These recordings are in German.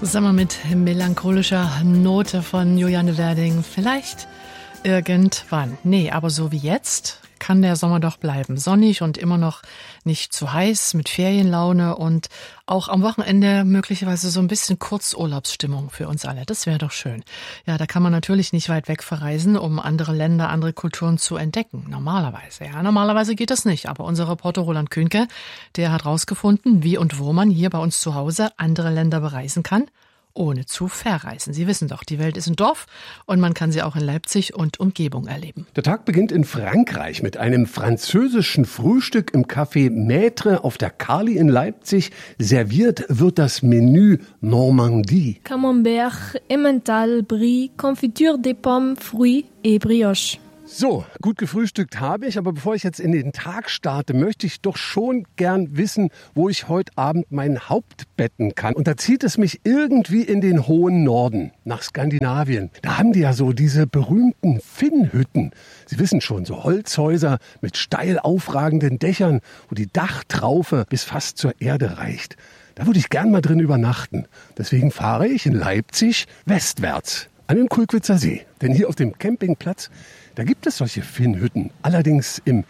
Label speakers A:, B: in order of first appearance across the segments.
A: Sommer mit melancholischer Note von Juliane Werding. Vielleicht irgendwann. Nee, aber so wie jetzt kann der Sommer doch bleiben. Sonnig und immer noch nicht zu heiß, mit Ferienlaune und auch am Wochenende möglicherweise so ein bisschen Kurzurlaubsstimmung für uns alle. Das wäre doch schön. Ja, da kann man natürlich nicht weit weg verreisen, um andere Länder, andere Kulturen zu entdecken. Normalerweise. Ja, normalerweise geht das nicht. Aber unser Reporter Roland Künke, der hat rausgefunden, wie und wo man hier bei uns zu Hause andere Länder bereisen kann, ohne zu verreisen. Sie wissen doch, die Welt ist ein Dorf und man kann sie auch in Leipzig und Umgebung erleben.
B: Der Tag beginnt in Frankreich mit einem französischen Frühstück im Café Maître auf der Carly in Leipzig. Serviert wird das Menü Normandie.
C: Camembert, Emmental, Brie, Confiture des Pommes, Fruits et Brioche.
B: So, gut gefrühstückt habe ich, aber bevor ich jetzt in den Tag starte, möchte ich doch schon gern wissen, wo ich heute Abend mein Haupt betten kann. Und da zieht es mich irgendwie in den hohen Norden, nach Skandinavien. Da haben die ja so diese berühmten Finnhütten. Sie wissen schon, so Holzhäuser mit steil aufragenden Dächern, wo die Dachtraufe bis fast zur Erde reicht. Da würde ich gern mal drin übernachten. Deswegen fahre ich in Leipzig westwärts an den Kulkwitzer See. Denn hier auf dem Campingplatz, da gibt es solche Finnhütten, allerdings im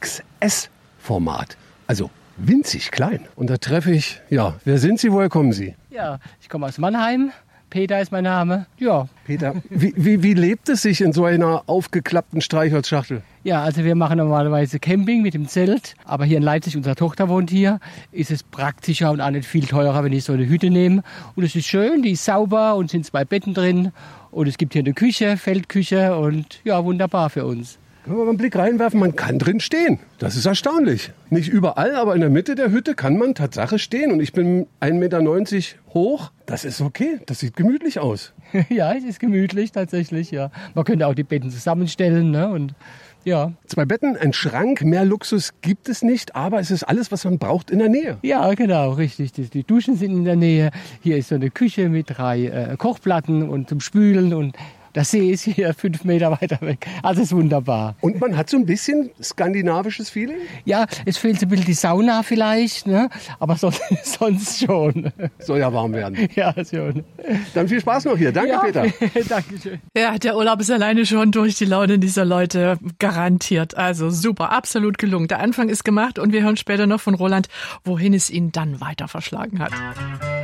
B: XS-Format, also winzig klein. Und da treffe ich, wer sind Sie, woher kommen Sie?
D: Ja, ich komme aus Mannheim, Peter ist mein Name, ja.
B: Peter, wie lebt es sich in so einer aufgeklappten Streichholzschachtel?
D: Ja, also wir machen normalerweise Camping mit dem Zelt, aber hier in Leipzig, unsere Tochter wohnt hier, ist es praktischer und auch nicht viel teurer, wenn ich so eine Hütte nehme. Und es ist schön, die ist sauber und sind 2 Betten drin. Und es gibt hier eine Küche, Feldküche und ja, wunderbar für uns.
B: Können wir mal einen Blick reinwerfen, man kann drin stehen. Das ist erstaunlich. Nicht überall, aber in der Mitte der Hütte kann man Tatsache stehen. Und ich bin 1,90 Meter hoch. Das ist okay, das sieht gemütlich aus.
D: Ja, es ist gemütlich tatsächlich, ja. Man könnte auch die Betten zusammenstellen, ne? Und ja.
B: 2 Betten, ein Schrank, mehr Luxus gibt es nicht, aber es ist alles, was man braucht, in der Nähe.
D: Ja, genau, richtig. Die Duschen sind in der Nähe. Hier ist so eine Küche mit 3 Kochplatten und zum Spülen und der See ist hier 5 Meter weiter weg. Also ist wunderbar.
B: Und man hat so ein bisschen skandinavisches Feeling?
D: Ja, es fehlt so ein bisschen die Sauna vielleicht, ne? Aber sonst schon.
B: Soll ja warm werden.
D: Ja, schon.
B: Dann viel Spaß noch hier. Danke, ja, Peter.
D: Dankeschön.
A: Ja, der Urlaub ist alleine schon durch die Laune dieser Leute garantiert. Also super, absolut gelungen. Der Anfang ist gemacht und wir hören später noch von Roland, wohin es ihn dann weiter verschlagen hat.